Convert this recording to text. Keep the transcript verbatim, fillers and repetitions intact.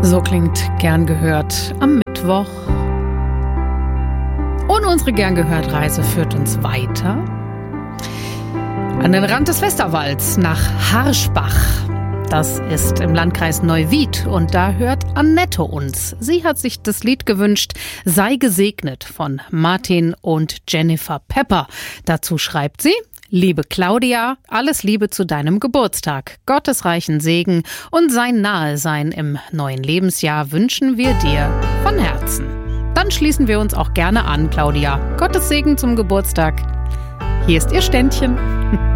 So klingt Gern gehört am Mittwoch. Und unsere Gern gehört Reise führt uns weiter an den Rand des Westerwalds nach Harschbach. Das ist im Landkreis Neuwied und da hört Annette uns. Sie hat sich das Lied gewünscht, Sei gesegnet von Martin und Jennifer Pepper. Dazu schreibt sie: Liebe Claudia, alles Liebe zu deinem Geburtstag. Gottes reichen Segen und sein Nahesein im neuen Lebensjahr wünschen wir dir von Herzen. Dann schließen wir uns auch gerne an, Claudia. Gottes Segen zum Geburtstag. Hier ist ihr Ständchen.